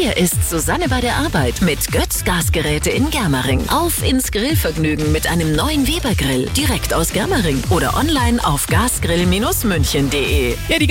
Hier ist Susanne bei der Arbeit mit Götz Gasgeräte in Germering. Auf ins Grillvergnügen mit einem neuen Weber Grill. Direkt aus Germering oder online auf gasgrill-münchen.de. Ja, die